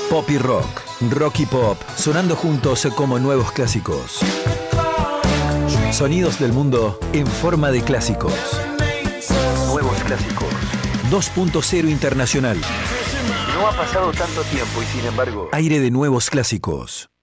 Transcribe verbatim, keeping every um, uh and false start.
Pop y rock, rock y pop, sonando juntos como nuevos clásicos. Sonidos del mundo en forma de clásicos. Nuevos clásicos. dos punto cero Internacional. No ha pasado tanto tiempo y sin embargo, aire de nuevos clásicos.